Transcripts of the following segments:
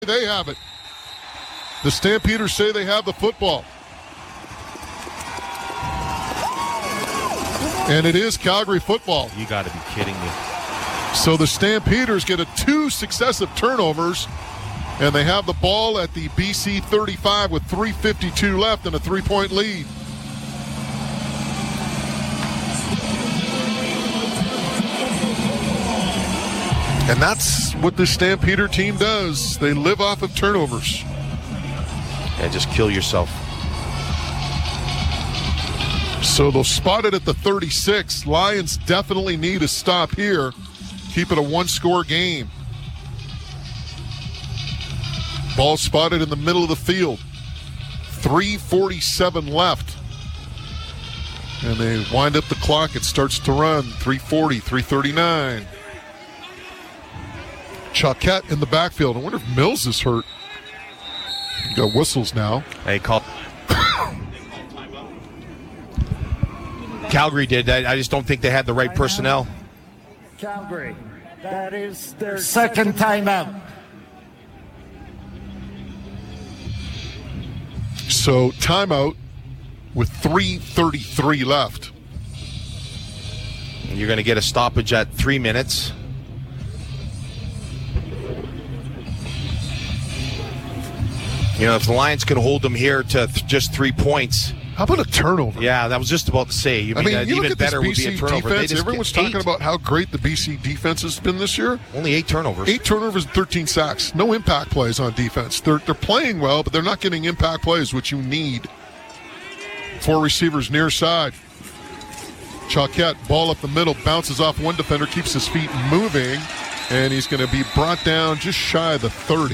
They have it. The Stampeders say they have the football. And it is Calgary football. You got to be kidding me. So the Stampeders get 2 successive turnovers, and they have the ball at the BC 35 with 3:52 left and a 3-point lead. And that's what the Stampeder team does. They live off of turnovers. Yeah, just kill yourself. So they'll spot it at the 36. Lions definitely need a stop here. Keep it a 1-score game. Ball spotted in the middle of the field. 3:47 left. And they wind up the clock. It starts to run. 3:40, 3:39. Choquette in the backfield. I wonder if Mills is hurt. You got whistles now. Hey, call. Calgary did. I just don't think they had the right personnel. Calgary, that is their second timeout. So timeout with 3:33 left. You're going to get a stoppage at 3 minutes. You know, if the Lions could hold them here to just 3 points. How about a turnover? Yeah, that was just about to say. You look even at better this would be a BC turnover. defense. Everyone's talking about how great the BC defense has been this year. Only 8 turnovers. 8 turnovers and 13 sacks. No impact plays on defense. They're playing well, but they're not getting impact plays, which you need. 4 receivers near side. Choquette, ball up the middle, bounces off one defender, keeps his feet moving, and he's going to be brought down just shy of the 30.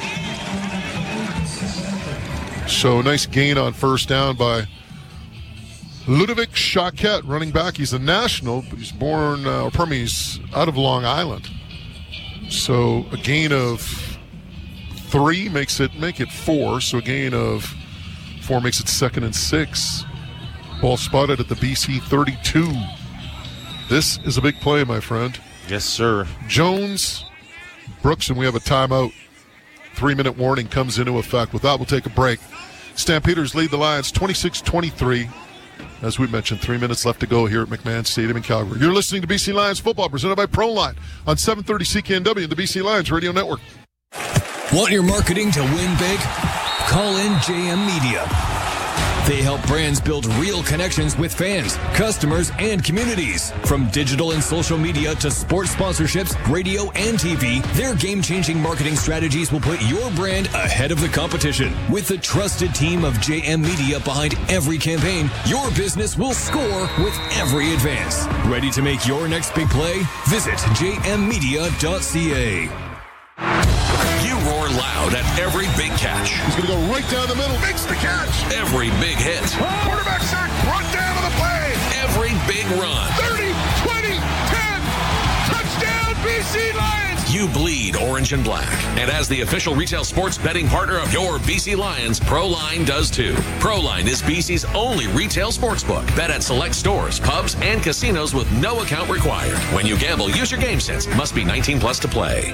So nice gain on first down by Ludovic Choquette, running back. He's a national, but he's he's out of Long Island. So a gain of 3 make it 4. So a gain of 4 makes it 2nd and 6. Ball spotted at the BC 32. This is a big play, my friend. Yes, sir. Jones, Brooks, and we have a timeout. 3-minute warning comes into effect. With that, we'll take a break. Stampeders lead the Lions 26-23. As we mentioned, 3 minutes left to go here at McMahon Stadium in Calgary. You're listening to BC Lions football, presented by ProLine on 730 CKNW and the BC Lions Radio Network. Want your marketing to win big? Call in JM Media. They help brands build real connections with fans, customers, and communities. From digital and social media to sports sponsorships, radio, and TV, their game-changing marketing strategies will put your brand ahead of the competition. With the trusted team of JM Media behind every campaign, your business will score with every advance. Ready to make your next big play? Visit jmmedia.ca. You roar loud at every big catch. He's going to go right down the middle. Makes the catch. Every big hit. Quarterback sack. Brought down on the play. Every big run. 30, 20, 10. Touchdown, BC Lions. You bleed orange and black. And as the official retail sports betting partner of your BC Lions, ProLine does too. ProLine is BC's only retail sportsbook. Bet at select stores, pubs, and casinos with no account required. When you gamble, use your game sense. Must be 19 plus to play.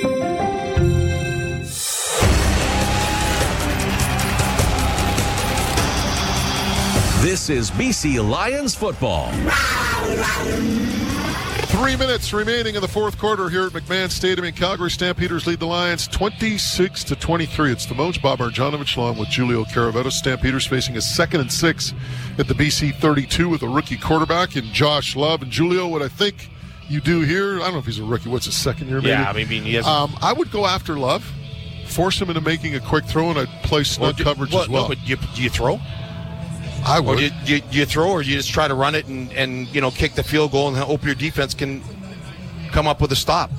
This is BC Lions football. 3 minutes remaining in the fourth quarter here at McMahon Stadium in Calgary. Stampeders lead the Lions 26-23. It's the Moj Bob Marjanovic along with Julio Caraveto. Stampeders facing a 2nd and 6 at the BC 32 with a rookie quarterback in Josh Love. And Julio, what I think you do here, I don't know if he's a rookie. What's his second year? Maybe? Yeah, I mean, he has. I would go after Love, force him into making a quick throw, and I'd play snug coverage as well. No, but do you throw? I would. Or you throw, or you just try to run it and kick the field goal and hope your defense can come up with a stop.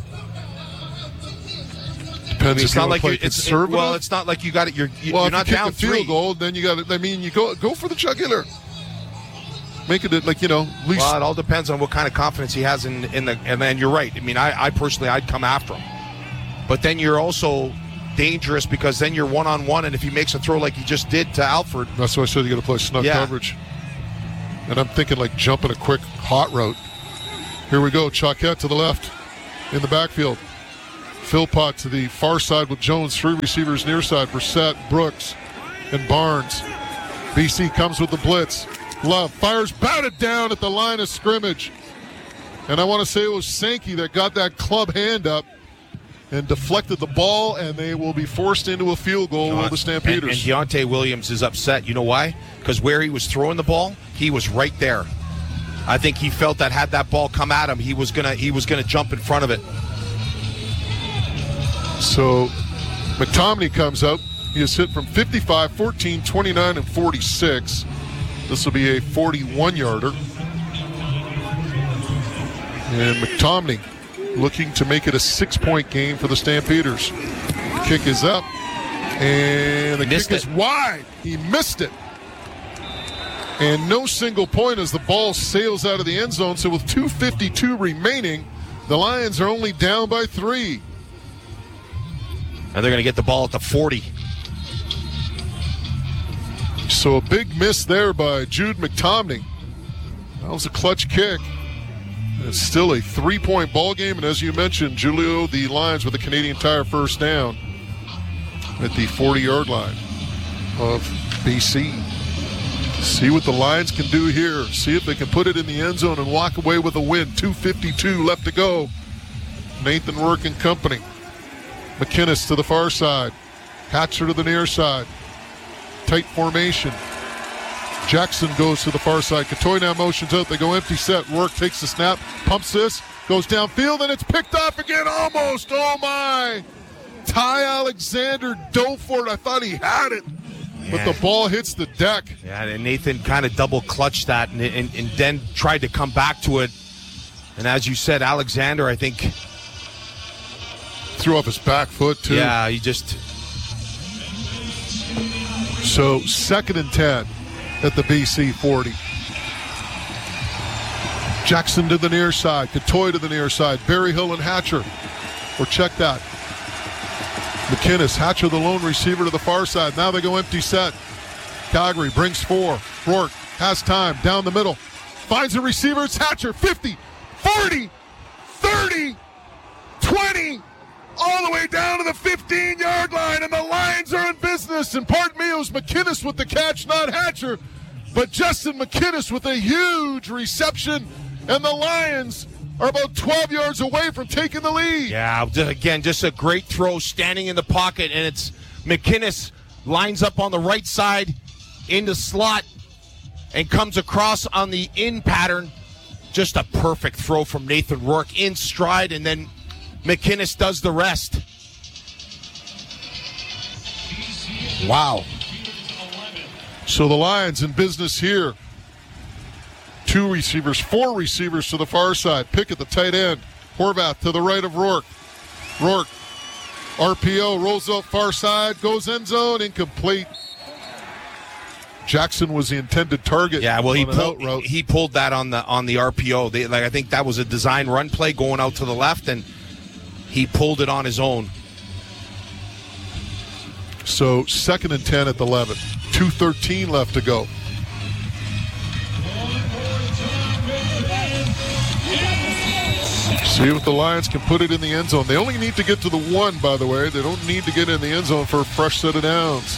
Depends. It's not like it's not like you got it. You're not you down kick the field goal, then you got it. I mean, you go for the jugular. Make it at least. Well, it all depends on what kind of confidence he has in the. And then you're right. I mean, I personally, I'd come after him, but then you're also dangerous because then you're one-on-one, and if he makes a throw like he just did to Alford. That's why I said you got to play snug coverage. And I'm thinking like jumping a quick hot route. Here we go. Choquette to the left in the backfield. Philpott to the far side with Jones. 3 receivers near side. Brissett, Brooks, and Barnes. BC comes with the blitz. Love fires, batted down at the line of scrimmage. And I want to say it was Sankey that got that club hand up and deflected the ball, and they will be forced into a field goal with the Stampeders. And Deontay Williams is upset. You know why? Because where he was throwing the ball, he was right there. I think he felt that had that ball come at him, he was gonna jump in front of it. So McTominay comes out. He is hit from 55, 14, 29, and 46. This will be a 41-yarder. And McTominay looking to make it a 6-point game for the Stampeders. The kick is up, and the kick is wide. He missed it. And no single point as the ball sails out of the end zone. So with 2:52 remaining, the Lions are only down by 3. And they're going to get the ball at the 40. So a big miss there by Jude McTominay. That was a clutch kick. It's still a 3-point ball game, and as you mentioned, Julio, the Lions with a Canadian Tire first down at the 40-yard line of BC. See what the Lions can do here. See if they can put it in the end zone and walk away with a win. 2:52 left to go. Nathan Rourke and company. McInnes to the far side. Hatcher to the near side. Tight formation. Jackson goes to the far side. Catoy now motions out. They go empty set. Rourke takes the snap, pumps this, goes downfield, and it's picked off again almost. Oh, my. Ty Alexander dove for it. I thought he had it, but the ball hits the deck. Yeah, and Nathan kind of double clutched that and then tried to come back to it. And as you said, Alexander, I think, threw off his back foot, too. Yeah, he just... So 2nd and 10 at the BC 40. Jackson to the near side. Catoy to the near side. Berryhill and Hatcher. Or check that. McInnes, Hatcher the lone receiver to the far side. Now they go empty set. Calgary brings 4. Rourke has time down the middle. Finds a receiver. It's Hatcher. 50, 40, 30, 20. All the way down to the 15-yard line, and the Lions are in business. And pardon me, it was McInnes with the catch, not Hatcher, but Justin McInnes with a huge reception, and the Lions are about 12 yards away from taking the lead. Yeah, again, just a great throw, standing in the pocket, and it's McInnes lines up on the right side in the slot and comes across on the in pattern. Just a perfect throw from Nathan Rourke in stride, and then McInnes does the rest. Wow. So the Lions in business here. 2 receivers, 4 receivers to the far side. Pickett the tight end. Horvath to the right of Rourke. Rourke, RPO, rolls out far side, goes end zone, incomplete. Jackson was the intended target. Yeah, well, he pulled that on the RPO. I think that was a design run play going out to the left, and he pulled it on his own. So 2nd and 10 at the 11. 2:13 left to go. See if the Lions can put it in the end zone. They only need to get to the 1, by the way. They don't need to get in the end zone for a fresh set of downs.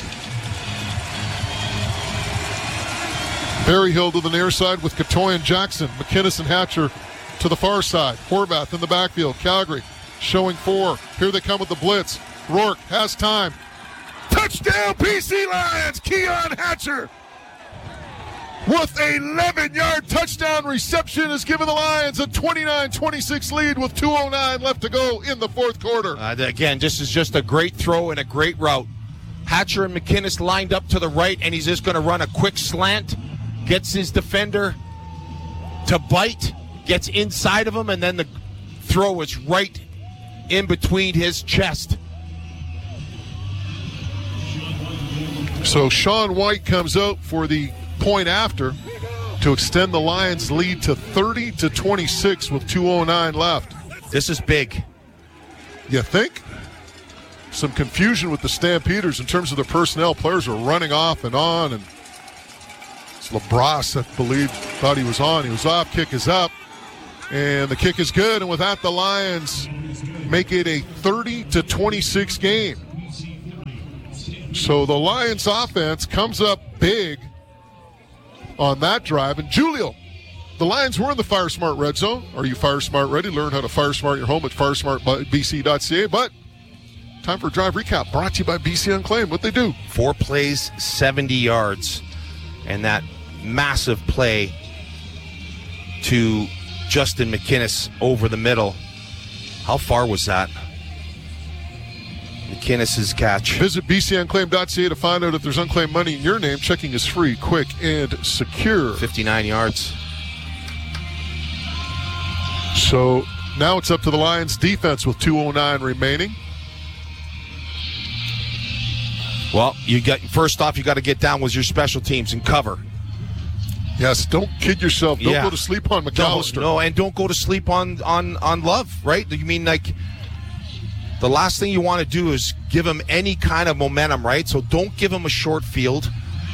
Berryhill to the near side with Catoy and Jackson. McInnes and Hatcher to the far side. Horvath in the backfield. Calgary showing 4. Here they come with the blitz. Rourke has time. Touchdown, BC Lions! Keon Hatcher with a 11-yard touchdown reception has given the Lions a 29-26 lead with 2:09 left to go in the 4th quarter. Again, this is just a great throw and a great route. Hatcher and McInnes lined up to the right, and he's just going to run a quick slant, gets his defender to bite, gets inside of him, and then the throw is right in between his chest. So Sean White comes out for the point after to extend the Lions' lead to 30-26 with 2:09 left. This is big. You think? Some confusion with the Stampeders in terms of their personnel. Players are running off and on, and it's LaBrasse, I believe, thought he was on. He was off. Kick is up, and the kick is good. And with that, the Lions make it a 30-26 game. So the Lions offense comes up big on that drive. And Julio, the Lions were in the Fire Smart Red Zone. Are you Fire Smart ready? Learn how to Fire Smart your home at firesmartbc.ca. But time for a drive recap brought to you by BC Unclaimed. What they do? 4 plays, 70 yards. And that massive play to Justin McInnis over the middle. How far was that? McInnis' catch. Visit bcunclaimed.ca to find out if there's unclaimed money in your name. Checking is free, quick, and secure. 59 yards. So now it's up to the Lions defense with 2:09 remaining. Well, first off, you got to get down with your special teams and cover. Yes, don't kid yourself. Don't go to sleep on McAllister. No, and don't go to sleep on Love, right? You mean, like, the last thing you want to do is give him any kind of momentum, right? So don't give him a short field.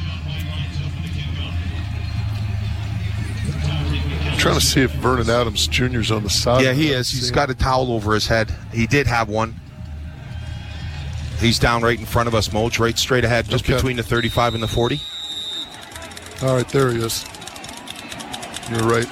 I'm trying to see if Vernon Adams Jr. is on the side. Yeah, he is. He's got a towel over his head. He did have one. He's down right in front of us, Moj, right straight ahead, just between the 35 and the 40. All right, there he is. You're right.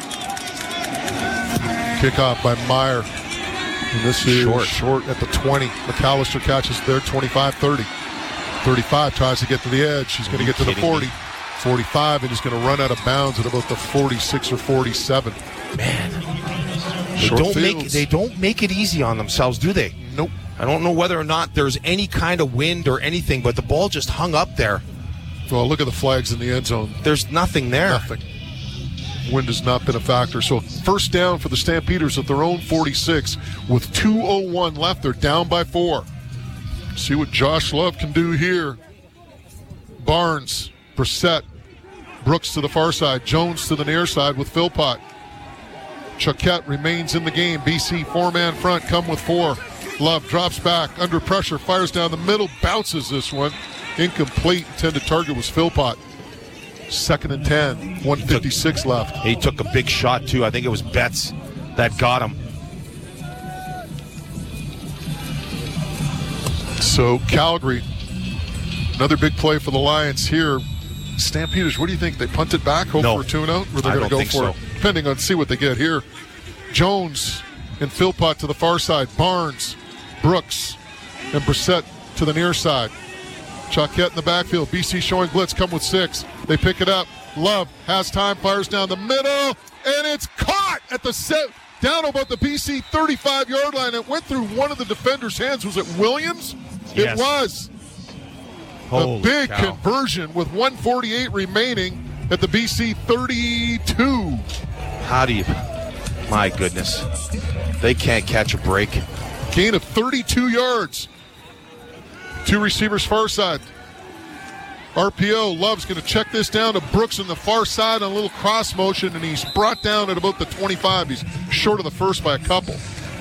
Kickoff by Meyer. And this is short at the 20. McAllister catches there, 25-30. 35 tries to get to the edge. He's going to get to the 40. 45, and he's going to run out of bounds at about the 46 or 47. Man. They don't make it easy on themselves, do they? Nope. I don't know whether or not there's any kind of wind or anything, but the ball just hung up there. Well, look at the flags in the end zone. There's nothing there. Nothing. Wind has not been a factor. So first down for the Stampeders at their own 46 with 2:01 left. They're down by 4. See what Josh Love can do here. Barnes, Brissett, Brooks to the far side, Jones to the near side with Philpott. Choquette remains in the game. BC 4-man front, come with 4. Love drops back, under pressure, fires down the middle, bounces this one. Incomplete. Intended target was Philpott. 2nd and 10, 1:56 left. He took a big shot, too. I think it was Betts that got him. So Calgary, another big play for the Lions here. Stampeders, what do you think? They punt it back, hope for a tune-out? Or they're going to go for it? Depending on see what they get here. Jones and Philpott to the far side. Barnes, Brooks, and Brissett to the near side. Choquette in the backfield. BC showing blitz, come with 6. They pick it up. Love has time, fires down the middle, and it's caught at the set, down about the BC 35-yard line. It went through one of the defenders' hands. Was it Williams? Yes. It was. Holy a big cow. conversion with 1:48 remaining at the BC 32. How do you... My goodness. They can't catch a break. Gain of 32 yards. 2 receivers far side. RPO, Love's going to check this down to Brooks on the far side on a little cross motion, and he's brought down at about the 25. He's short of the first by a couple.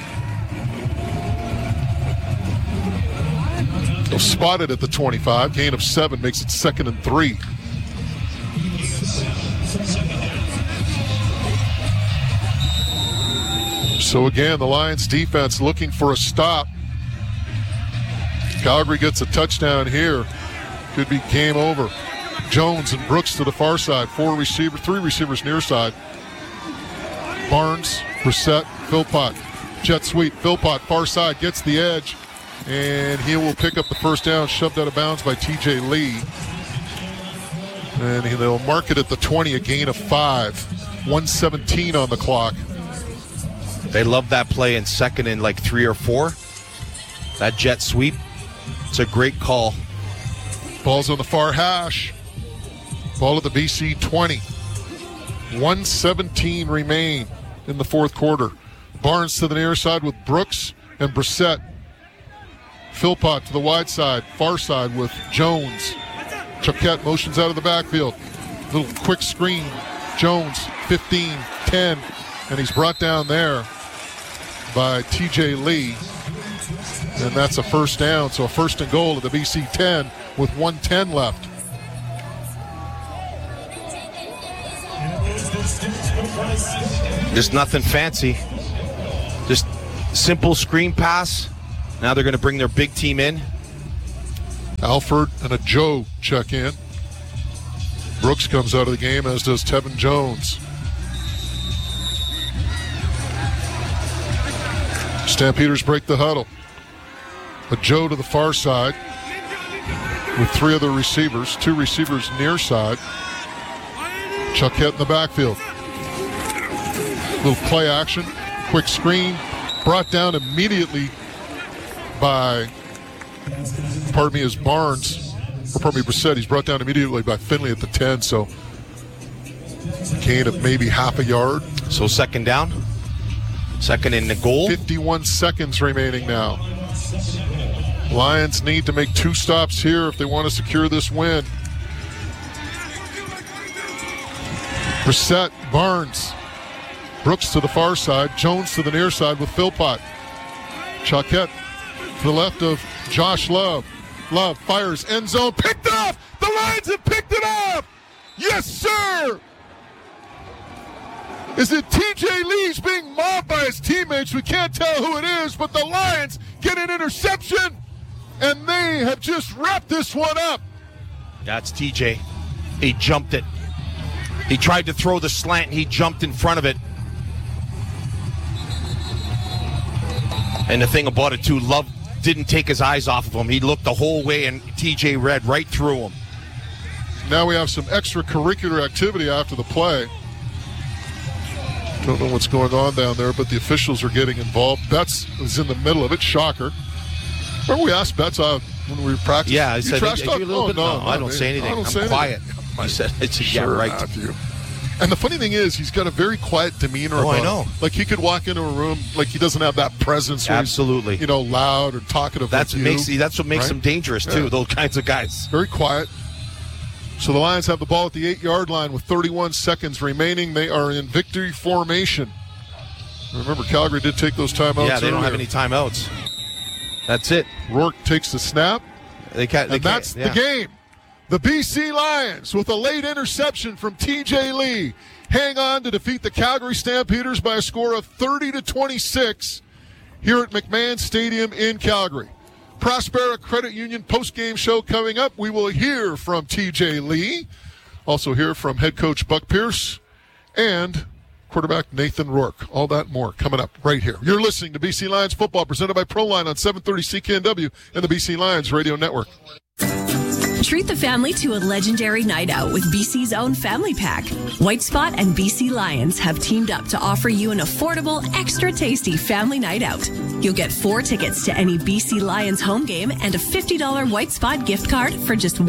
They'll spot it at the 25. Gain of 7 makes it 2nd and 3. So again, the Lions defense looking for a stop. Calgary gets a touchdown here. Could be game over. Jones and Brooks to the far side. 3 receivers near side. Barnes, Brissett, Philpott. Jet sweep. Philpott far side gets the edge, and he will pick up the first down, shoved out of bounds by TJ Lee. And they'll mark it at the 20, a gain of 5. 1:17 on the clock. They love that play in 2nd and like 3 or 4. That jet sweep. It's a great call. Ball's on the far hash. Ball at the BC 20. 1:17 remain in the fourth quarter. Barnes to the near side with Brooks and Brissett. Philpott to the wide side, far side with Jones. Choquette motions out of the backfield. Little quick screen. Jones, 15, 10, and he's brought down there by TJ Lee. And that's a first down, so a 1st and goal at the BC 10 with 1:10 left. Just nothing fancy. Just Simple screen pass. Now they're going to bring their big team in. Alford and a Joe check in. Brooks comes out of the game, as does Tevin Jones. Stampeders break the huddle. A Joe to the far side with 3 other receivers, 2 receivers near side. Choquette in the backfield. Little play action, quick screen, brought down immediately by, is Barnes, Brissett. He's brought down immediately by Finley at the 10, so gain of maybe half a yard. So second down. Second in the goal. 51 seconds remaining now. Lions need to make 2 stops here if they want to secure this win. Brissett, Barnes, Brooks to the far side, Jones to the near side with Philpott. Choquette to the left of Josh Love. Love fires, end zone, picked off! The Lions have picked it up! Yes, sir! Is it TJ Lee's being mobbed by his teammates? We can't tell who it is, but the Lions get an interception, and they have just wrapped this one up. That's TJ. He jumped it. He tried to throw the slant, and he jumped in front of it. And the thing about it, too, Love didn't take his eyes off of him. He looked the whole way, and TJ read right through him. Now we have some extracurricular activity after the play. Don't know what's going on down there, but the officials are getting involved. Betts is in the middle of it. Shocker. Remember we asked Betts when we were practicing? Yeah, I said, you a little bit? No, I don't say anything. I'm quiet. I said, yeah, right. Matthew. And the funny thing is, he's got a very quiet demeanor. Oh, I know. Like he could walk into a room, like he doesn't have that presence. Absolutely. He's, loud or talkative. That's what makes him dangerous, too, those kinds of guys. Very quiet. So the Lions have the ball at the 8-yard line with 31 seconds remaining. They are in victory formation. Remember, Calgary did take those timeouts. Yeah, they don't have any timeouts. That's it. Rourke takes the snap. That's the game. The BC Lions, with a late interception from TJ Lee, hang on to defeat the Calgary Stampeders by a score of 30-26 here at McMahon Stadium in Calgary. Prospera Credit Union post-game show coming up. We will hear from TJ Lee, also hear from head coach Buck Pierce, and quarterback Nathan Rourke. All that more coming up right here. You're listening to BC Lions football, presented by Proline on 730 CKNW and the BC Lions Radio Network. Treat the family to a legendary night out with BC's own Family Pack. White Spot and BC Lions have teamed up to offer you an affordable, extra tasty family night out. You'll get 4 tickets to any BC Lions home game and a $50 White Spot gift card for just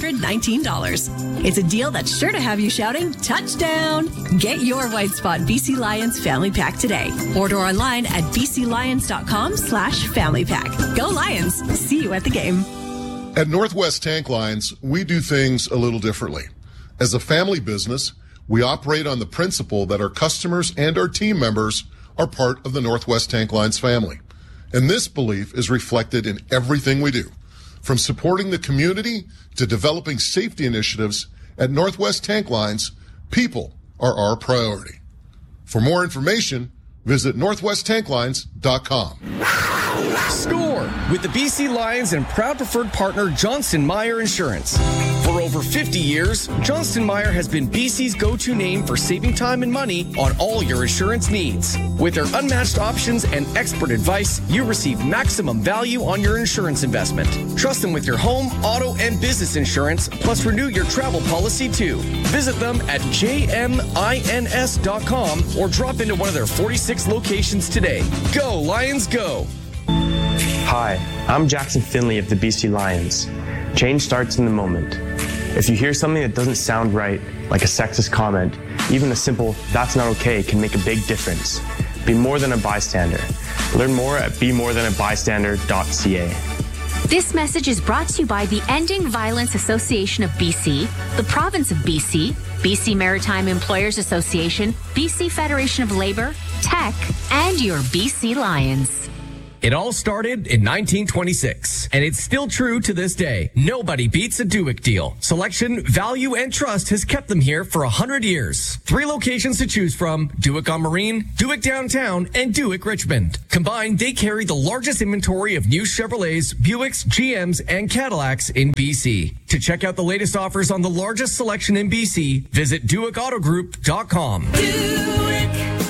$119. It's a deal that's sure to have you shouting, touchdown! Get your White Spot BC Lions Family Pack today. Order online at bclions.com/family pack. Go Lions! See you at the game. At Northwest Tank Lines, we do things a little differently. As a family business, we operate on the principle that our customers and our team members are part of the Northwest Tank Lines family. And this belief is reflected in everything we do. From supporting the community to developing safety initiatives, at Northwest Tank Lines, people are our priority. For more information, visit northwesttanklines.com. Score with the BC Lions and proud preferred partner Johnston Meyer Insurance. For over 50 years, Johnston Meyer has been BC's go-to name for saving time and money on all your insurance needs. With their unmatched options and expert advice, you receive maximum value on your insurance investment. Trust them with your home, auto, and business insurance, plus renew your travel policy too. Visit them at jmins.com or drop into one of their 46 locations today. Go Lions, go! Hi, I'm Jackson Finley of the BC Lions. Change starts in the moment. If you hear something that doesn't sound right, like a sexist comment, even a simple, "that's not okay," can make a big difference. Be more than a bystander. Learn more at bemorethanabystander.ca. This message is brought to you by the Ending Violence Association of BC, the Province of BC, BC Maritime Employers Association, BC Federation of Labor, Tech, and your BC Lions. It all started in 1926, and it's still true to this day. Nobody beats a Duick deal. Selection, value, and trust has kept them here for 100 years. 3 locations to choose from: Duick on Marine, Duick Downtown, and Duick Richmond. Combined, they carry the largest inventory of new Chevrolets, Buicks, GMs, and Cadillacs in BC. To check out the latest offers on the largest selection in BC, visit DuickAutoGroup.com. Duick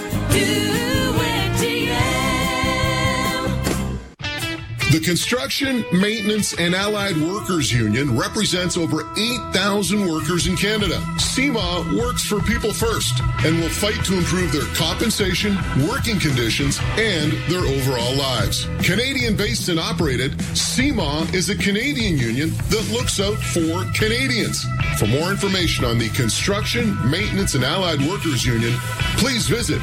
The Construction, Maintenance, and Allied Workers Union represents over 8,000 workers in Canada. CMA works for people first and will fight to improve their compensation, working conditions, and their overall lives. Canadian-based and operated, CMA is a Canadian union that looks out for Canadians. For more information on the Construction, Maintenance, and Allied Workers Union, please visit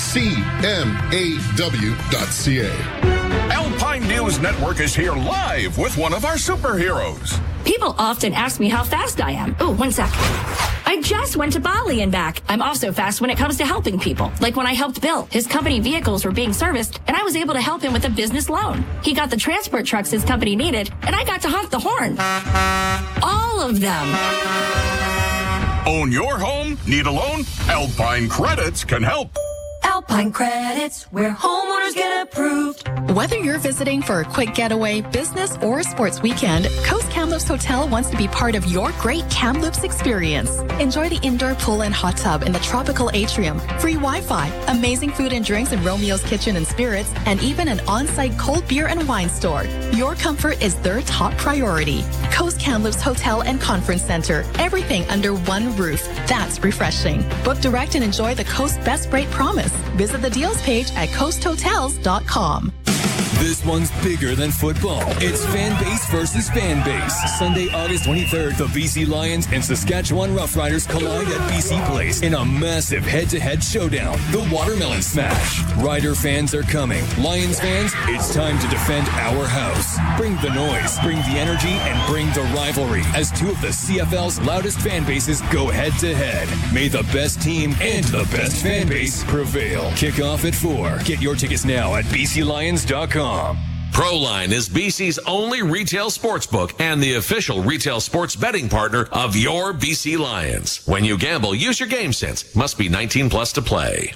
cmaw.ca. Alpine News Network is here live with one of our superheroes. People often ask me how fast I am. Oh, 1 sec. I just went to Bali and back. I'm also fast when it comes to helping people. Like when I helped Bill. His company vehicles were being serviced, and I was able to help him with a business loan. He got the transport trucks his company needed, and I got to honk the horn. All of them. Own your home? Need a loan? Alpine Credits can help. Alpine Credits, where homeowners get approved. Whether you're visiting for a quick getaway, business, or sports weekend, Coast Kamloops Hotel wants to be part of your great Kamloops experience. Enjoy the indoor pool and hot tub in the tropical atrium, free Wi-Fi, amazing food and drinks in Romeo's Kitchen and Spirits, and even an on-site cold beer and wine store. Your comfort is their top priority. Coast Kamloops Hotel and Conference Center. Everything under one roof. That's refreshing. Book direct and enjoy the Coast Best Rate Promise. Visit the deals page at coasthotels.com. This one's bigger than football. It's fan base versus fan base. Sunday, August 23rd, the BC Lions and Saskatchewan Roughriders collide at BC Place in a massive head-to-head showdown. The Watermelon Smash. Rider fans are coming. Lions fans, it's time to defend our house. Bring the noise, bring the energy, and bring the rivalry as two of the CFL's loudest fan bases go head-to-head. May the best team and the best fan base prevail. Kick off at 4. Get your tickets now at bclions.com. Proline is BC's only retail sportsbook and the official retail sports betting partner of your BC Lions. When you gamble, use your game sense. Must be 19 plus to play.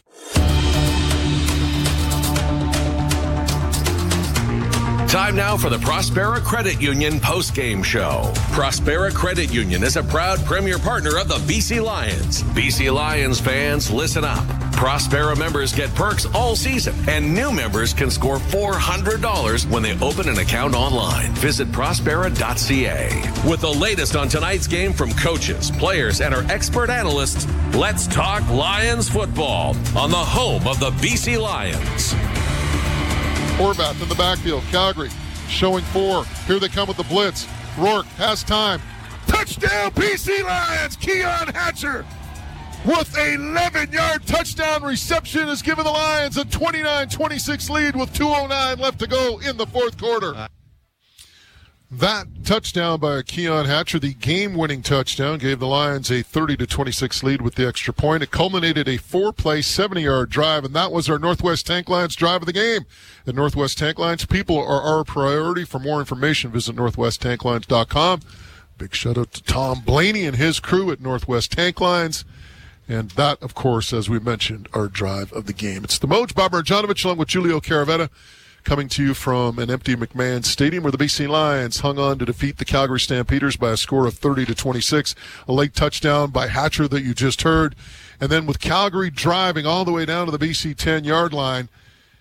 Time now for the Prospera Credit Union post-game show. Prospera Credit Union is a proud premier partner of the BC Lions. BC Lions fans, listen up. Prospera members get perks all season, and new members can score $400 when they open an account online. Visit Prospera.ca. With the latest on tonight's game from coaches, players, and our expert analysts, let's talk Lions football on the home of the BC Lions. Horvath in the backfield. Calgary showing 4. Here they come with the blitz. Rourke has time. Touchdown, BC Lions! Keon Hatcher with a 11-yard touchdown reception has given the Lions a 29-26 lead with 2:09 left to go in the fourth quarter. That touchdown by Keon Hatcher, the game-winning touchdown, gave the Lions a 30-26 lead with the extra point. It culminated a 4-play, 70-yard drive, and that was our Northwest Tank Lions drive of the game. At Northwest Tank Lions, people are our priority. For more information, visit northwesttanklines.com. Big shout-out to Tom Blaney and his crew at Northwest Tank Lions. And that, of course, as we mentioned, our drive of the game. It's the Moj, Bob Marjanovic, along with Julio Caravetta, coming to you from an empty McMahon Stadium where the BC Lions hung on to defeat the Calgary Stampeders by a score of 30-26. A late touchdown by Hatcher that you just heard. And then with Calgary driving all the way down to the BC 10-yard line,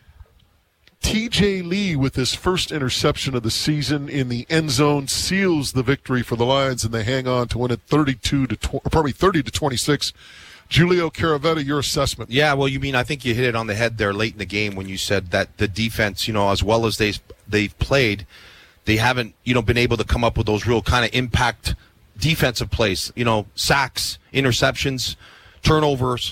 TJ Lee with his first interception of the season in the end zone seals the victory for the Lions, and they hang on to win it 30-26. Julio Caravetta, your assessment. Yeah, well, I think you hit it on the head there late in the game when you said that the defense, as well as they've played, they haven't, been able to come up with those real kind of impact defensive plays, sacks, interceptions, turnovers.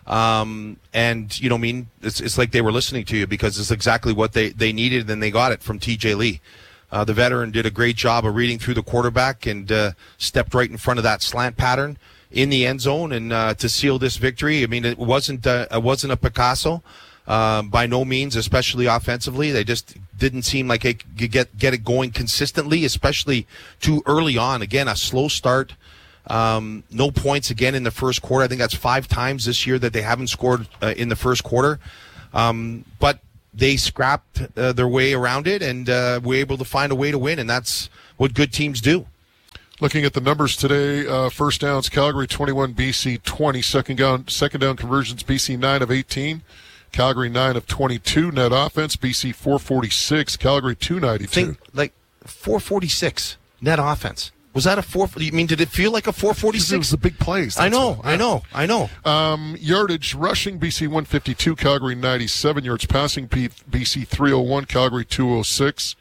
It's like they were listening to you because it's exactly what they needed, and they got it from TJ Lee. The veteran did a great job of reading through the quarterback and stepped right in front of that slant pattern in the end zone and to seal this victory. It wasn't a Picasso. By no means, especially offensively. They just didn't seem like they could get it going consistently, especially too early on. Again, a slow start. No points again in the first quarter. I think that's 5 times this year that they haven't scored in the first quarter. But they scrapped their way around it and were able to find a way to win, and that's what good teams do. Looking at the numbers today, first downs, Calgary 21, BC 20. Second down conversions, BC 9 of 18. Calgary 9 of 22. Net offense, BC 446. Calgary 292. Like 446 net offense. Was that a 4? You mean, did it feel like a 446? It was the big plays. I know. Yardage, rushing, BC 152, Calgary 97. Yards passing, BC 301, Calgary 206.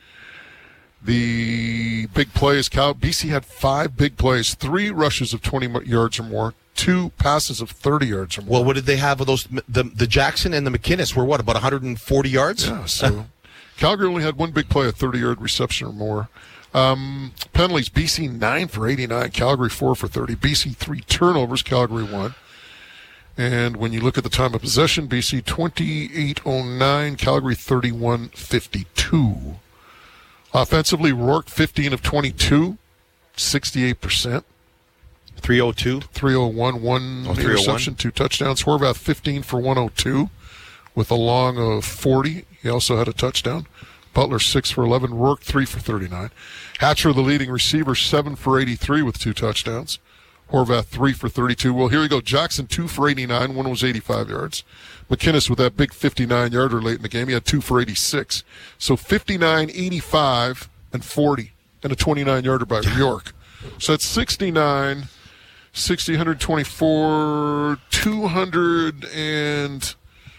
The big plays, BC had 5 big plays, 3 rushes of 20 yards or more, 2 passes of 30 yards or more. Well, what did they have of those? The Jackson and the McInnes were what, about 140 yards? Yeah, so Calgary only had 1 big play, a 30-yard reception or more. Penalties, BC 9 for 89, Calgary 4 for 30. BC 3 turnovers, Calgary 1. And when you look at the time of possession, BC 28:09, Calgary 31:52. Offensively, Rourke 15 of 22, 68%. 302. 301, 1 interception, 2 touchdowns. Horvath 15 for 102 with a long of 40. He also had a touchdown. Butler 6 for 11. Rourke 3 for 39. Hatcher, the leading receiver, 7 for 83 with 2 touchdowns. Horvath 3 for 32. Well, here we go. Jackson 2 for 89. One was 85 yards. McInnes with that big 59-yarder late in the game. He had 2 for 86. So 59, 85, and 40, and a 29-yarder by York. So that's 69, 60, 124, 200, and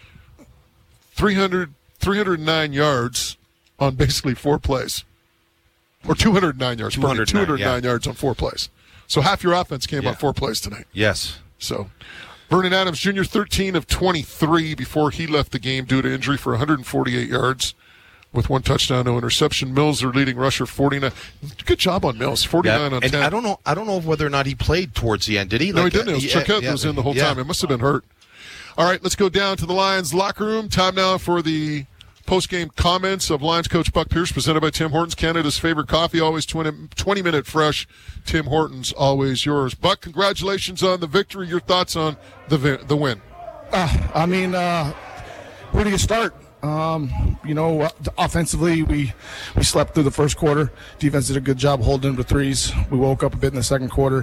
309 yards on basically 4 plays. Or 209 yards. 209 yards on 4 plays. So half your offense came on 4 plays tonight. Yes. So Vernon Adams Jr., 13 of 23 before he left the game due to injury for 148 yards with 1 touchdown, no interception. Mills, their leading rusher, 49. Good job on Mills, 49 on 10. I don't know whether or not he played towards the end. Did he? No, he didn't. Choquette was in the whole time. It must have been hurt. All right, let's go down to the Lions locker room. Time now for the post-game comments of Lions coach Buck Pierce, presented by Tim Hortons, Canada's favorite coffee, always 20-minute fresh. Tim Hortons, always yours. Buck, congratulations on the victory. Your thoughts on the win? Where do you start? Offensively, we slept through the first quarter. Defense did a good job holding them to threes. We woke up a bit in the second quarter.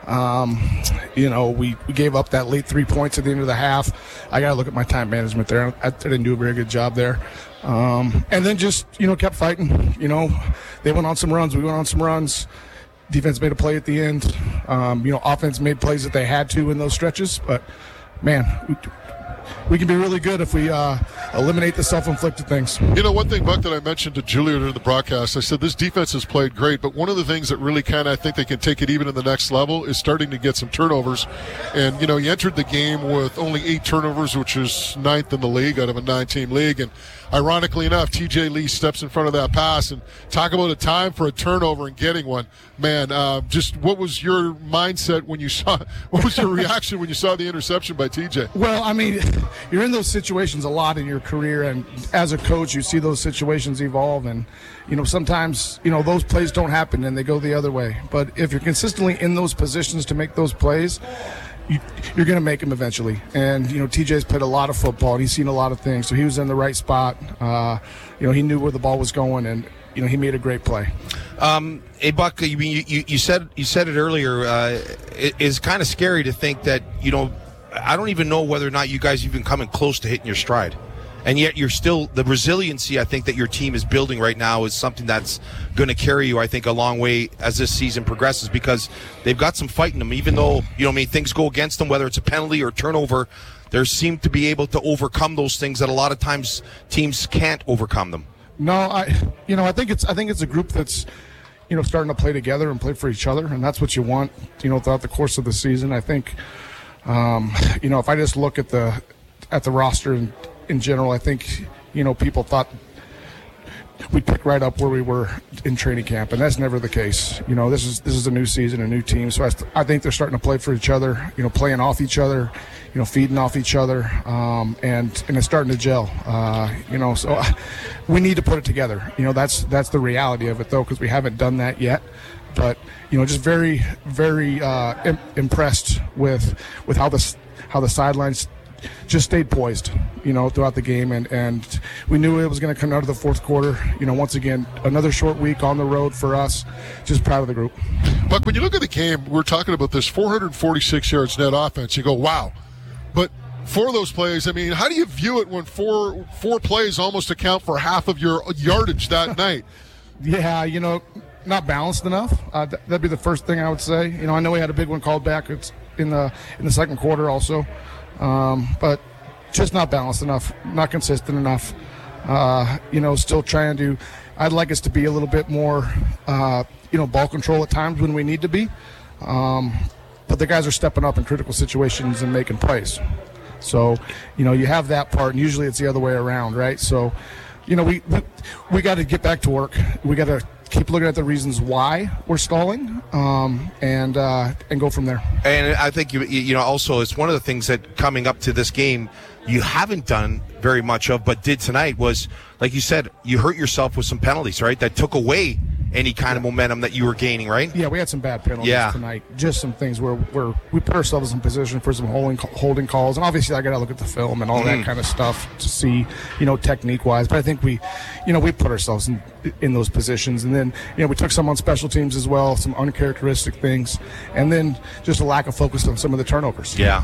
We gave up that late 3 points at the end of the half. I got to look at my time management there. I didn't do a very good job there. And then just, kept fighting. They went on some runs. We went on some runs. Defense made a play at the end. Offense made plays that they had to in those stretches. But, man, we can be really good if we eliminate the self-inflicted things. One thing, Buck, that I mentioned to Julia during the broadcast, I said this defense has played great, but one of the things that really kind of I think they can take it even in the next level is starting to get some turnovers. And, you entered the game with only 8 turnovers, which is 9th in the league out of a 9-team league. And ironically enough, TJ Lee steps in front of that pass, and talk about a time for a turnover and getting one. Man, just what was your mindset when you saw, what was your reaction when you saw the interception by TJ? Well, you're in those situations a lot in your career, and as a coach, you see those situations evolve, and sometimes those plays don't happen and they go the other way. But if you're consistently in those positions to make those plays, you're going to make them eventually. And TJ's played a lot of football and he's seen a lot of things, so he was in the right spot. He knew where the ball was going, and he made a great play. Hey, Buck, you said it earlier. It is kind of scary to think that I don't even know whether or not you guys even coming close to hitting your stride. And yet you're still, the resiliency I think that your team is building right now is something that's going to carry you, I think, a long way as this season progresses, because they've got some fight in them. Even though, things go against them, whether it's a penalty or turnover, they seem to be able to overcome those things that a lot of times teams can't overcome them. No, I think it's a group that's, starting to play together and play for each other, and that's what you want, throughout the course of the season. I think, if I just look at the roster in general, I think, people thought we'd pick right up where we were in training camp, and that's never the case. This is a new season, a new team, so I think they're starting to play for each other, playing off each other, feeding off each other, and it's starting to gel. So we need to put it together. That's the reality of it, though, because we haven't done that yet. But just very, very impressed with how the sidelines just stayed poised, throughout the game, and we knew it was going to come out of the fourth quarter. Once again, another short week on the road for us. Just proud of the group. Buck, when you look at the game, we're talking about this 446 yards net offense. You go, wow. But for those plays, I mean, how do you view it when four plays almost account for half of your yardage that night? Yeah, not balanced enough. That'd be the first thing I would say. I know we had a big one called back. It's in the second quarter also. But just not balanced enough, not consistent enough. Still trying to. I'd like us to be a little bit more, ball control at times when we need to be. But the guys are stepping up in critical situations and making plays. So, you have that part, and usually it's the other way around, right? So, we got to get back to work. We got to keep looking at the reasons why we're stalling, and go from there. And I think also it's one of the things that coming up to this game you haven't done very much of, but did tonight was, like you said, you hurt yourself with some penalties, right? That took away any kind of momentum that you were gaining, right? Yeah, we had some bad penalties tonight. Just some things where we put ourselves in position for some holding calls. And obviously I got to look at the film and all that kind of stuff to see, technique-wise. But I think we put ourselves in those positions. And then, we took some on special teams as well, some uncharacteristic things. And then just a lack of focus on some of the turnovers. Yeah.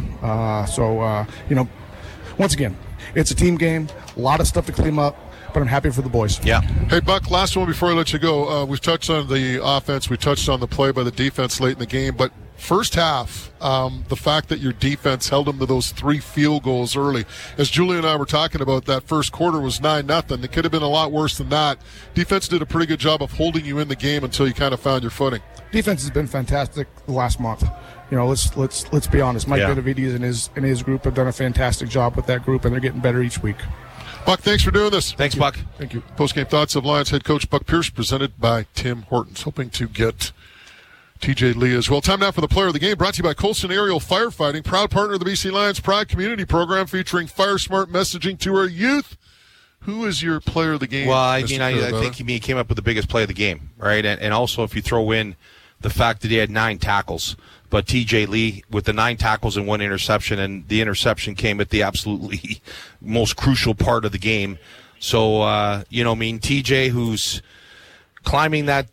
Once again, it's a team game, a lot of stuff to clean up. But I'm happy for the boys. Yeah. Hey, Buck, last one before I let you go. We've touched on the offense. We touched on the play by the defense late in the game. But first half, the fact that your defense held them to those 3 field goals early. As Julie and I were talking about, that first quarter was 9-0. It could have been a lot worse than that. Defense did a pretty good job of holding you in the game until you kind of found your footing. Defense has been fantastic the last month. Let's be honest. Mike Benavides and his group have done a fantastic job with that group, and they're getting better each week. Buck, thanks for doing this. Thanks, Buck. Thank you. Post-game thoughts of Lions head coach Buck Pierce, presented by Tim Hortons. Hoping to get TJ Lee as well. Time now for the player of the game, brought to you by Colson Aerial Firefighting, proud partner of the BC Lions Pride Community Program, featuring fire smart messaging to our youth. Who is your player of the game? Well, I think he came up with the biggest play of the game, right? And also, if you throw in the fact that he had 9 tackles, but TJ Lee with the 9 tackles and 1 interception, and the interception came at the absolutely most crucial part of the game. So, TJ, who's climbing that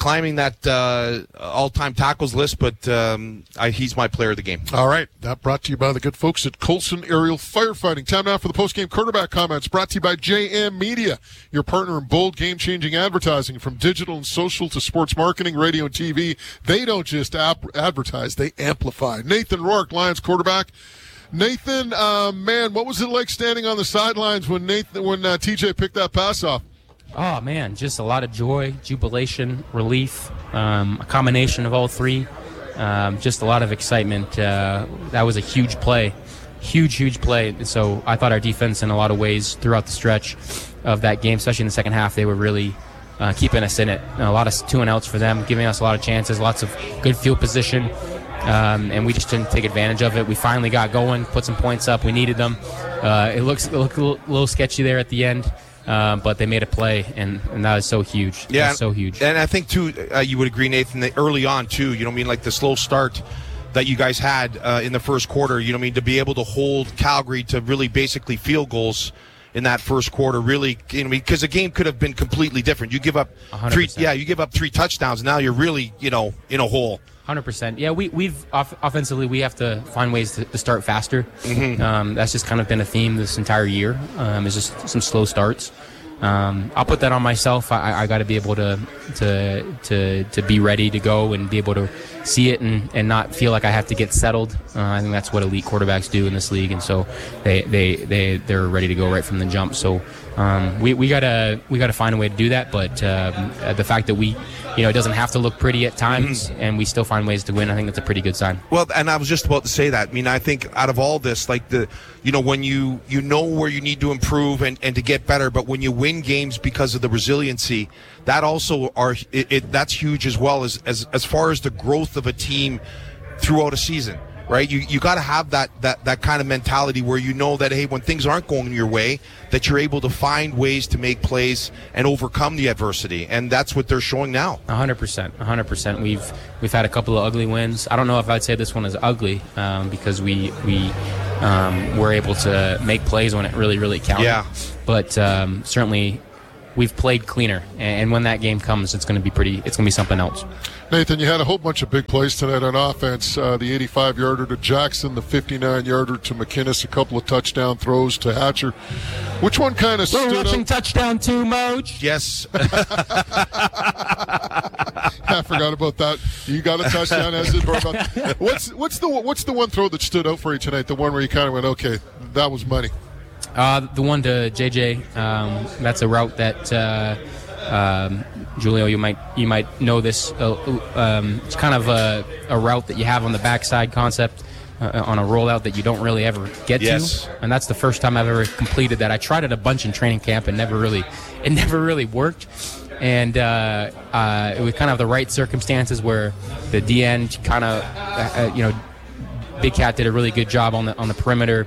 all-time tackles list, but he's my player of the game. All right. That brought to you by the good folks at Colson Aerial Firefighting. Time now for the post-game quarterback comments, brought to you by JM Media, your partner in bold, game-changing advertising. From digital and social to sports marketing, radio, and TV, they don't just advertise, they amplify. Nathan Rourke, Lions quarterback. Nathan, what was it like standing on the sidelines when TJ picked that pass off? Oh, man, just a lot of joy, jubilation, relief, a combination of all 3. Just a lot of excitement. That was a huge play, huge play. So I thought our defense in a lot of ways throughout the stretch of that game, especially in the second half, they were really keeping us in it. A lot of 2-and-outs for them, giving us a lot of chances, lots of good field position, and we just didn't take advantage of it. We finally got going, put some points up. We needed them. It looked a little sketchy there at the end. But they made a play, and that was so huge. Yeah, so huge. And I think, too, you would agree, Nathan, that early on, too, like the slow start that you guys had in the first quarter, to be able to hold Calgary to really basically field goals in that first quarter, really, because the game could have been completely different. You give up 100%. 3, you give up 3 touchdowns. Now you're really, in a hole. 100%. Yeah, we've offensively, we have to find ways to start faster. Mm-hmm. That's just kind of been a theme this entire year. It's just some slow starts. I'll put that on myself. I got to be able to be ready to go and be able to see it and not feel like I have to get settled. I think that's what elite quarterbacks do in this league, and so they're ready to go right from the jump. So we gotta find a way to do that. But the fact that we, it doesn't have to look pretty at times, and we still find ways to win, I think that's a pretty good sign. Well, and I was just about to say that. I mean, I think out of all this, like when you know where you need to improve and to get better, but when you win games because of the resiliency, that also that's huge as well as far as the growth of a team throughout a season. Right, you got to have that kind of mentality where you know that, hey, when things aren't going your way, that you're able to find ways to make plays and overcome the adversity, and that's what they're showing now. 100%. We've had a couple of ugly wins. I don't know if I'd say this one is ugly because we were able to make plays when it really, really counted. Yeah. But certainly we've played cleaner, and when that game comes, it's going to be something else. Nathan, you had a whole bunch of big plays tonight on offense. The 85-yarder to Jackson, the 59-yarder to McInnes, a couple of touchdown throws to Hatcher. Which one kind of stood rushing out? Touchdown to Moj. Yes. I forgot about that. You got a touchdown, as did Barba. What's the one throw that stood out for you tonight? The one where you kind of went, okay, that was money. The one to JJ. That's a route that. Julio, you might know this. It's kind of a route that you have on the backside concept on a rollout that you don't really ever get to, and that's the first time I've ever completed that. I tried it a bunch in training camp and never really worked. And it was kind of the right circumstances where the D end kind of, Big Cat did a really good job on the perimeter.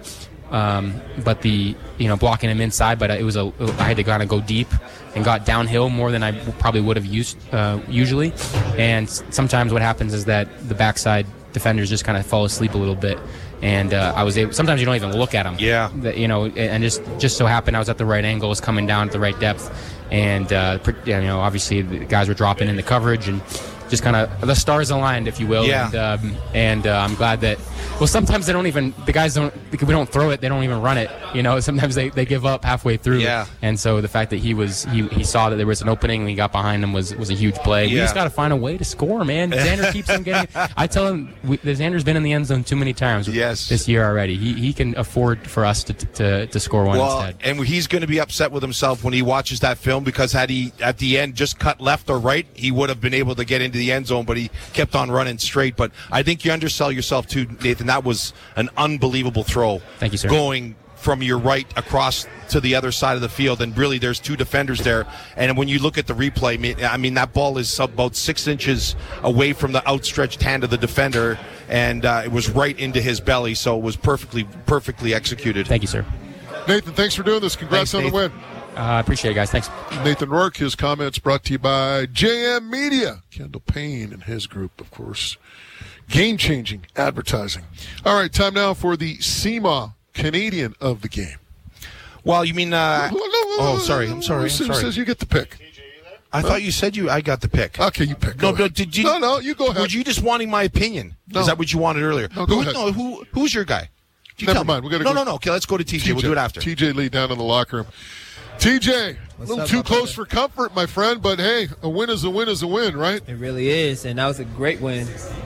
But blocking him inside, but I had to kind of go deep and got downhill more than I probably would have used usually. And sometimes what happens is that the backside defenders just kind of fall asleep a little bit. And I was able. Sometimes you don't even look at them. Yeah. And just so happened I was at the right angle, was coming down at the right depth, and obviously the guys were dropping into coverage and just kind of the stars aligned, if you will. Yeah. And I'm glad that. Well, sometimes we don't throw it, they don't even run it. Sometimes they give up halfway through. Yeah. And so the fact that he saw that there was an opening and he got behind him was a huge play. Yeah. We just got to find a way to score, man. Xander keeps on getting. I tell him Xander's been in the end zone too many times. This year already. He can afford for us to score one instead. And he's going to be upset with himself when he watches that film, because had he at the end just cut left or right, he would have been able to get into the end zone, but he kept on running straight. But I think you undersell yourself too, Nathan. That was an unbelievable throw. Thank you, sir. Going from your right across to the other side of the field, and really there's two defenders there. And when you look at the replay, I mean that ball is about 6 inches away from the outstretched hand of the defender, and it was right into his belly, so it was perfectly executed. Thank you, sir. Nathan, thanks for doing this. Congrats on the win. I appreciate it, guys. Thanks. Nathan Rourke, his comments brought to you by JM Media. Kendall Payne and his group, of course. Game-changing advertising. All right, time now for the SEMA Canadian of the game. Well, you mean... I'm sorry. Who says you get the pick? I thought you said I got the pick. Okay, you pick. No, you go ahead. Were you just wanting my opinion? No. Is that what you wanted earlier? No, go ahead. Who's your guy? Never mind. No. Okay, let's go to TJ. We'll do it after. TJ Lee down in the locker room. TJ, a little too close for comfort, my friend, but hey, a win is a win is a win, right? It really is, and that was a great win.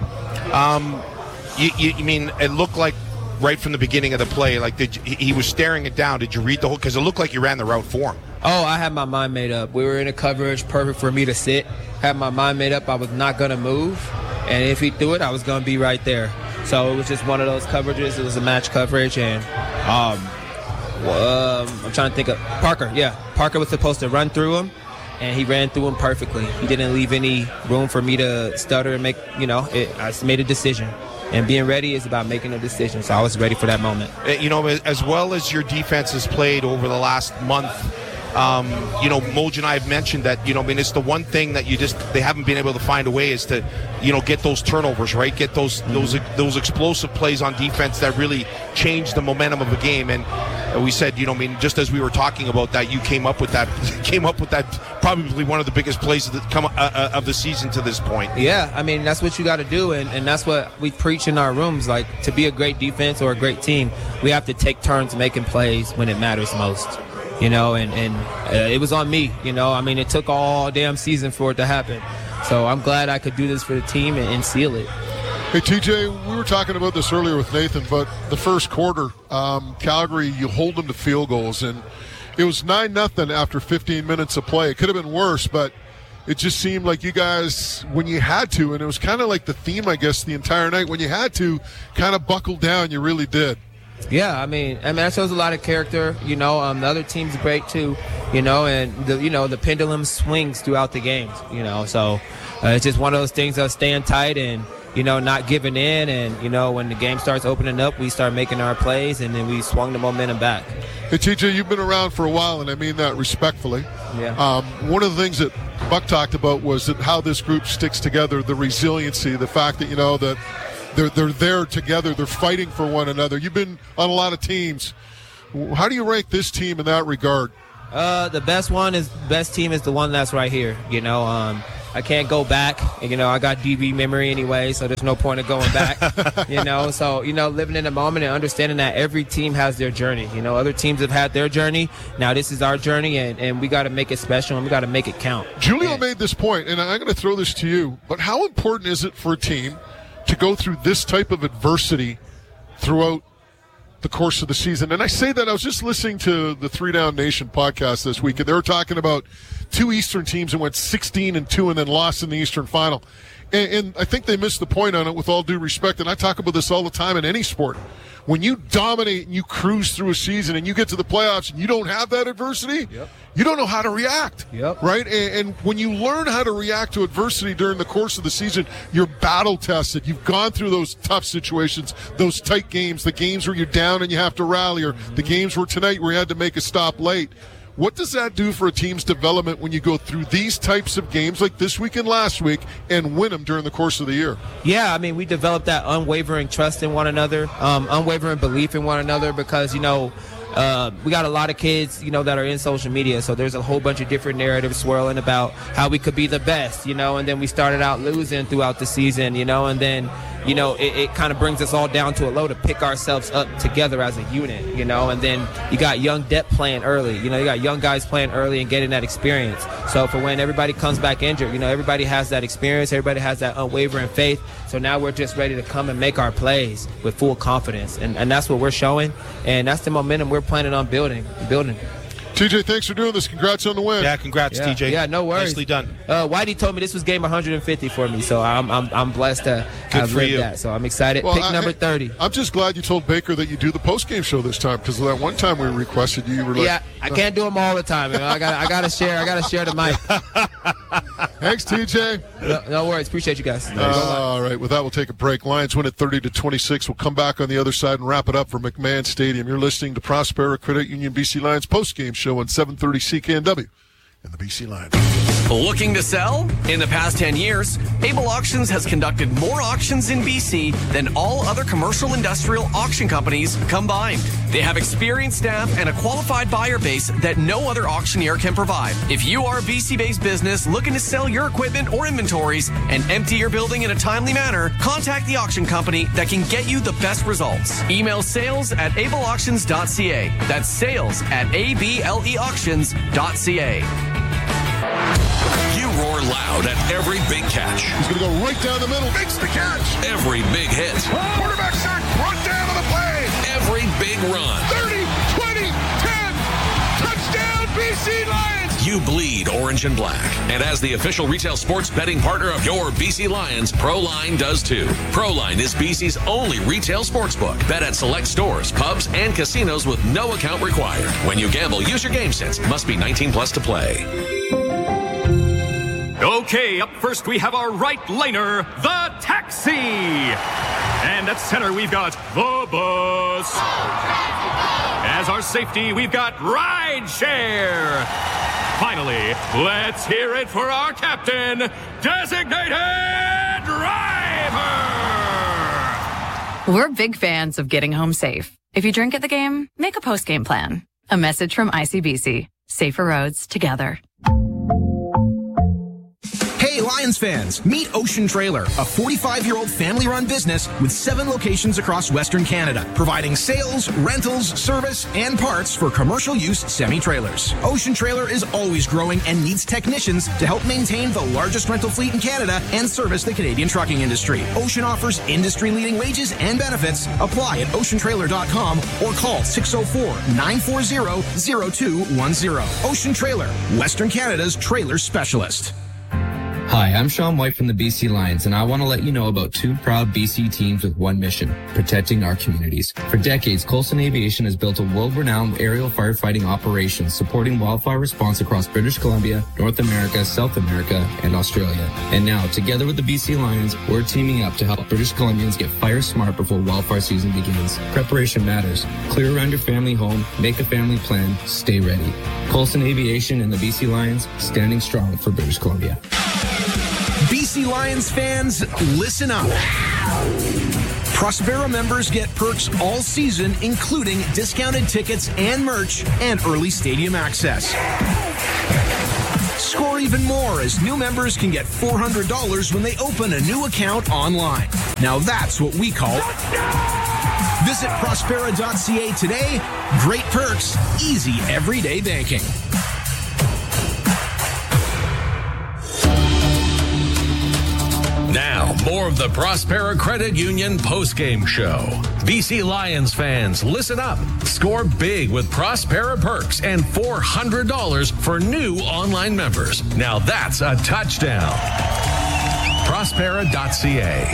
You mean it looked like right from the beginning of the play, like he was staring it down. Did you read the whole? Because it looked like you ran the route for him. Oh, I had my mind made up. We were in a coverage, perfect for me to sit. Had my mind made up. I was not going to move, and if he threw it, I was going to be right there. So it was just one of those coverages. It was a match coverage, and I'm trying to think of Parker. Yeah, Parker was supposed to run through him, and he ran through him perfectly. He didn't leave any room for me to stutter and make, I just made a decision. And being ready is about making a decision. So I was ready for that moment. As well as your defense has played over the last month, Moj and I have mentioned that, it's the one thing that they haven't been able to find a way is to, get those turnovers, right? Get those explosive plays on defense that really change the momentum of a game. And we said, just as we were talking about that, you came up with that probably one of the biggest plays of the season to this point. Yeah, that's what you got to do. And that's what we preach in our rooms. Like, to be a great defense or a great team, we have to take turns making plays when it matters most. And it was on me, it took all damn season for it to happen. So I'm glad I could do this for the team and seal it. Hey, TJ, we were talking about this earlier with Nathan, but the first quarter, Calgary, you hold them to field goals, and It was 9-0 after 15 minutes of play. It could have been worse, but it just seemed like you guys, when you had to, and it was kind of like the theme, I guess, the entire night, when you had to kind of buckle down, you really did. Yeah, I mean, that shows a lot of character. The other team's great too, and the pendulum swings throughout the games, So it's just one of those things of staying tight and, not giving in. And, when the game starts opening up, we start making our plays, and then we swung the momentum back. Hey, TJ, you've been around for a while, and I mean that respectfully. Yeah. One of the things that Buck talked about was that how this group sticks together, the resiliency, the fact that, that they're there together, they're fighting for one another. You've been on a lot of teams. How do you rank this team in that regard? The best team is the one that's right here. I can't go back. I got DB memory anyway, so there's no point of going back. So living in the moment and understanding that every team has their journey. Other teams have had their journey. Now this is our journey, and we got to make it special, and we got to make it count. Julio made this point, and I'm going to throw this to you. But how important is it for a team to go through this type of adversity throughout the course of the season? And I say that I was just listening to the 3 Down Nation podcast this week, and they were talking about 2 Eastern teams that went 16-2 and then lost in the Eastern Final. And I think they missed the point on it, with all due respect. And I talk about this all the time in any sport. When you dominate and you cruise through a season and you get to the playoffs and you don't have that adversity, you don't know how to react, right? And when you learn how to react to adversity during the course of the season, you're battle tested. You've gone through those tough situations, those tight games, the games where you're down and you have to rally, or the games where tonight where you had to make a stop late. What does that do for a team's development when you go through these types of games like this week and last week and win them during the course of the year? Yeah, I mean, we developed that unwavering trust in one another, unwavering belief in one another, because, we got a lot of kids, that are in social media. So there's a whole bunch of different narratives swirling about how we could be the best, and then we started out losing throughout the season, and then, it kind of brings us all down to a low to pick ourselves up together as a unit, and then you got young depth playing early, you got young guys playing early and getting that experience. So for when everybody comes back injured, everybody has that experience, everybody has that unwavering faith. So now we're just ready to come and make our plays with full confidence. And that's what we're showing. And that's the momentum we're planning on building. TJ, thanks for doing this. Congrats on the win. Yeah, congrats, TJ. Yeah, no worries. Nicely done. Whitey told me this was game 150 for me, so I'm blessed to have lived that. So I'm excited. Well, Pick number 30. I'm just glad you told Baker that you do the post-game show this time, because that one time we requested you were like, yeah, I can't do them all the time. I gotta share the mic. Thanks, TJ. No worries. Appreciate you guys. All right. With that, we'll take a break. Lions win at 30-26. We'll come back on the other side and wrap it up for McMahon Stadium. You're listening to Prospera Credit Union BC Lions post-game show on 730 CKNW and the BC Lions. Looking to sell? In the past 10 years, Able Auctions has conducted more auctions in BC than all other commercial industrial auction companies combined. They have experienced staff and a qualified buyer base that no other auctioneer can provide. If you are a BC-based business looking to sell your equipment or inventories and empty your building in a timely manner, contact the auction company that can get you the best results. Email sales@ableauctions.ca. That's sales@ableauctions.ca. You roar loud at every big catch. He's going to go right down the middle. Makes the catch. Every big hit. Quarterback sack, brought down on the play. Every big run. 30, 20, 10. Touchdown, BC Lions. You bleed orange and black. And as the official retail sports betting partner of your BC Lions, ProLine does too. ProLine is BC's only retail sportsbook. Bet at select stores, pubs, and casinos with no account required. When you gamble, use your game sense. Must be 18 plus to play. Okay, up first we have our right laner, the Taxi. And at center we've got the Bus. As our safety, we've got Rideshare. Finally, let's hear it for our captain, Designated Driver. We're big fans of getting home safe. If you drink at the game, make a post-game plan. A message from ICBC. Safer roads together. Hey, Lions Lions fans, meet Ocean Trailer, a 45-year-old family-run business with 7 locations across Western Canada, providing sales, rentals, service, and parts for commercial use semi-trailers. Ocean Trailer is always growing and needs technicians to help maintain the largest rental fleet in Canada and service the Canadian trucking industry. Ocean offers industry-leading wages and benefits. Apply at oceantrailer.com or call 604-940-0210. Ocean Trailer, Western Canada's trailer specialist. Hi, I'm Sean White from the BC Lions, and I want to let you know about 2 proud BC teams with one mission, protecting our communities. For decades, Coulson Aviation has built a world-renowned aerial firefighting operation supporting wildfire response across British Columbia, North America, South America, and Australia. And now, together with the BC Lions, we're teaming up to help British Columbians get fire smart before wildfire season begins. Preparation matters. Clear around your family home, make a family plan, stay ready. Coulson Aviation and the BC Lions, standing strong for British Columbia. BC Lions fans, listen up. Prospera members get perks all season, including discounted tickets and merch and early stadium access. Score even more as new members can get $400 when they open a new account online. Now that's what we call Visit Prospera.ca today. Great perks, easy everyday banking. Now, more of the Prospera Credit Union postgame show. BC Lions fans, listen up. Score big with Prospera perks and $400 for new online members. Now that's a touchdown. Prospera.ca.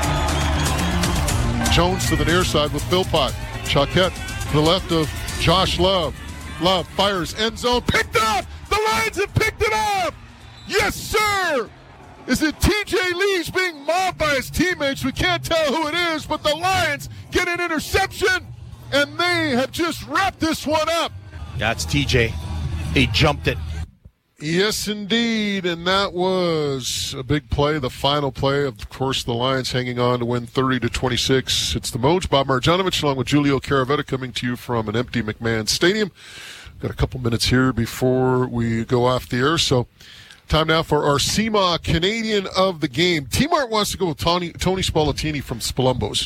Jones to the near side with Philpott. Choquette to the left of Josh Love. Love fires, end zone, picked up! The Lions have picked it up! Yes, sir! Is it TJ Lee's being mobbed by his teammates? We can't tell who it is, but the Lions get an interception, and they have just wrapped this one up. That's TJ. He jumped it. Yes, indeed, and that was a big play, the final play. Of course, the Lions hanging on to win 30-26. It's the Moj, Bob Marjanovic, along with Julio Caravetta, coming to you from an empty McMahon Stadium. Got a couple minutes here before we go off the air, so time now for our SEMA Canadian of the game. T-Mart wants to go with Tony Spallettini from Spolumbos.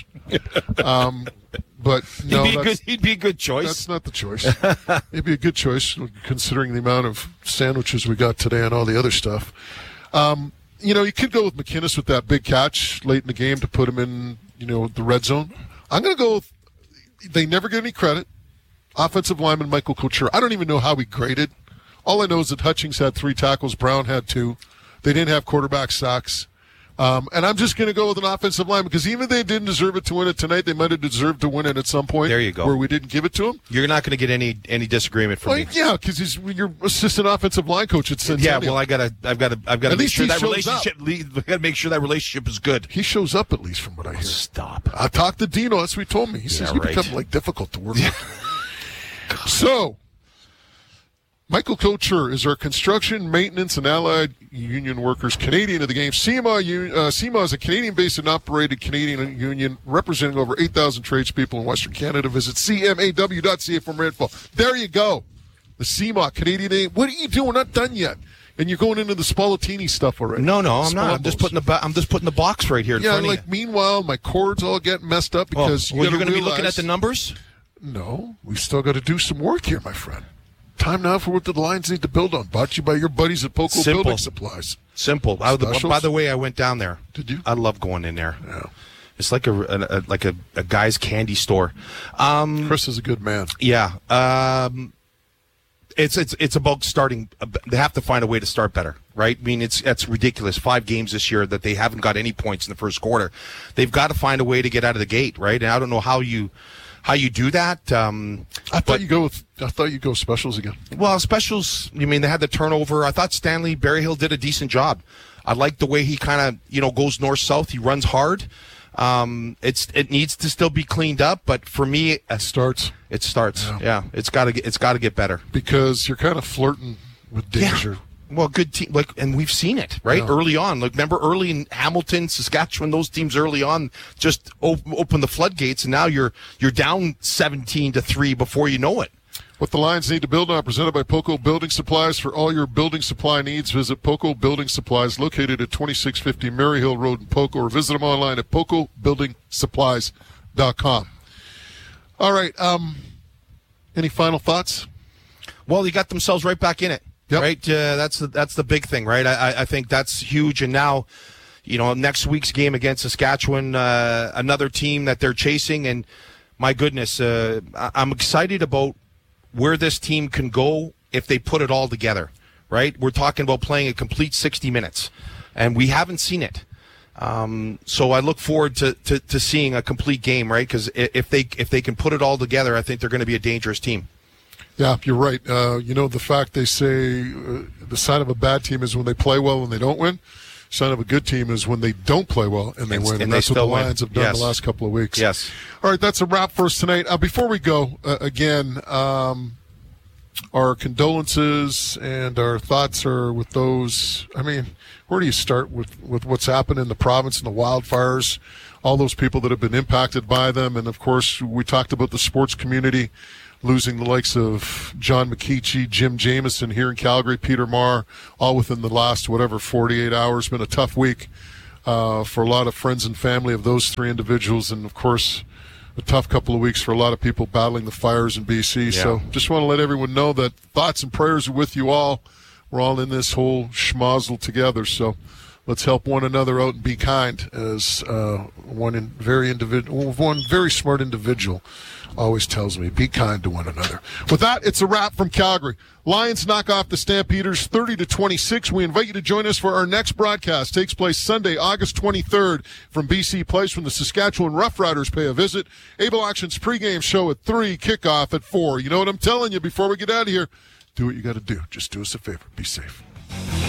But no, he'd be a good choice. That's not the choice. It'd be a good choice considering the amount of sandwiches we got today and all the other stuff. You could go with McInnes with that big catch late in the game to put him in, the red zone. I'm going to go with, they never get any credit. Offensive lineman Michael Couture. I don't even know how he graded. All I know is that Hutchings had 3 tackles, Brown had 2. They didn't have quarterback sacks. And I'm just going to go with an offensive lineman because even if they didn't deserve it to win it tonight, they might have deserved to win it at some point. There you go. Where we didn't give it to him. You're not going to get any disagreement from me. Yeah, because he's your assistant offensive line coach at Centennial. Yeah, well, I've got to make sure that relationship. Got to make sure that relationship is good. He shows up at least, from what I hear. Stop. I talked to Dino. That's what he told me. He says you become difficult to work with. So, Michael Couture is our construction, maintenance, and allied union workers Canadian of the game. SEMA is a Canadian-based and operated Canadian union representing over 8,000 tradespeople in Western Canada. Visit cmaw.ca for more info. There you go. The SEMA Canadian name. What are you doing? We're not done yet. And you're going into the Spallettini stuff already. No, I'm not. I'm just putting the box right here in front of you. Meanwhile, my cords all getting messed up because you're going to be looking at the numbers? No, we've still got to do some work here, my friend. Time now for what the Lions need to build on. Brought to you by your buddies at Poco Building Supplies. Simple. By the way, I went down there. Did you? I love going in there. Yeah. It's like a guy's candy store. Chris is a good man. Yeah. It's about starting. They have to find a way to start better, right? I mean, that's ridiculous. 5 games this year that they haven't got any points in the first quarter. They've got to find a way to get out of the gate, right? And I don't know how you do that. I thought you go specials again. Well, specials. You mean they had the turnover? I thought Stanley Berryhill did a decent job. I like the way he kind of goes north south. He runs hard. It needs to still be cleaned up, but for me, it starts. Yeah, it's got to get better because you're kind of flirting with danger. Yeah. Well, good team, and we've seen it early on. Remember early in Hamilton, Saskatchewan, those teams early on just open the floodgates, and now you're down 17-3 before you know it. What the Lions need to build on, presented by Poco Building Supplies. For all your building supply needs, visit Poco Building Supplies, located at 2650 Mary Hill Road in Poco, or visit them online at pocobuildingsupplies.com. All right. Any final thoughts? Well, they got themselves right back in it. Yep. Right? That's the big thing, right? I think that's huge. And now, next week's game against Saskatchewan, another team that they're chasing. And my goodness, I'm excited about where this team can go if they put it all together, right? We're talking about playing a complete 60 minutes, and we haven't seen it. So I look forward to seeing a complete game, right? Because if they can put it all together, I think they're going to be a dangerous team. Yeah, you're right. The fact they say the sign of a bad team is when they play well and they don't win. Sign of a good team is when they don't play well and they win. And that's what the Lions have done the last couple of weeks. Yes. All right, that's a wrap for us tonight. Before we go, again, our condolences and our thoughts are with those. I mean, where do you start with what's happened in the province and the wildfires, all those people that have been impacted by them? And, of course, we talked about the sports community losing the likes of John McKeechee, Jim Jamieson here in Calgary, Peter Marr, all within the last, 48 hours. Been a tough week for a lot of friends and family of those three individuals. And, of course, a tough couple of weeks for a lot of people battling the fires in BC. Yeah. So just want to let everyone know that thoughts and prayers are with you all. We're all in this whole schmozzle together. So let's help one another out and be kind, as one very smart individual always tells me. Be kind to one another. With that, it's a wrap from Calgary. Lions knock off the Stampeders 30-26. We invite you to join us for our next broadcast. Takes place Sunday, August 23rd from BC Place, when the Saskatchewan Roughriders pay a visit. Able Action's pregame show at 3, kickoff at 4. You know what I'm telling you before we get out of here? Do what you got to do. Just do us a favor. Be safe.